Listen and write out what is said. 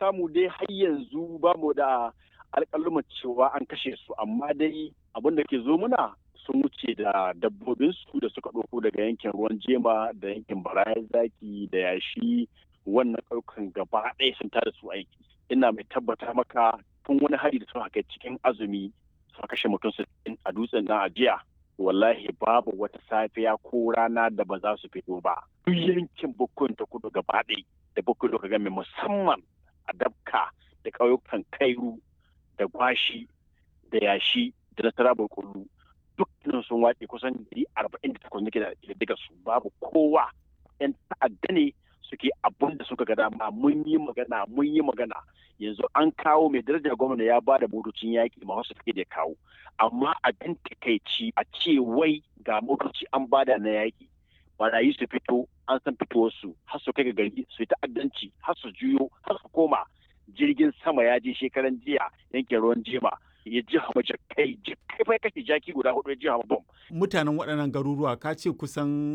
samu dai har yanzu ba mu da alƙaluman cewa an kashe su, amma dai abin da ke zo muna sun wuce da dabbobinsu da suka ɗauko daga yankin ruwan jema da yankin barayan zaki da yashi. Wannan ɗaukan gaba ɗaya sun tada su aiki. Ina mai tabbata maka tun wani hari da suka kai cikin azumi suka kashe mutum 60 a dutsen nan a jiya. Wallahi babu wata safiya ko rana da ba za su fito ba. Duk yankin Bukkun ta Kudu gaba ɗaya da Bukkun Local Government musamman a Dabka da ƙauyukan Kairu da Gwashi da Yashi da Nasara Kullu dukkanin sun wace kusan 48 nake da daga su, babu kowa. 'Yan ta'adda ne suke abun da suka ga dama. Mun yi magana yanzu an kawo mai daraja gwamna ya ba da motocin yaƙi ma wasu suke da kawo, amma abin takaici a ce wai ga motoci an bada na yaƙi barayi su fito an san fitowarsu har su kai ga gari su yi ta'addanci har su juyo har su koma. Jirgin sama ya je shekaran jiya yankin ruwan jema ya ji hama jakai fa kashe jaki guda 4 ya ji hama bom. Mutanen waɗannan garuruwa ka ce kusan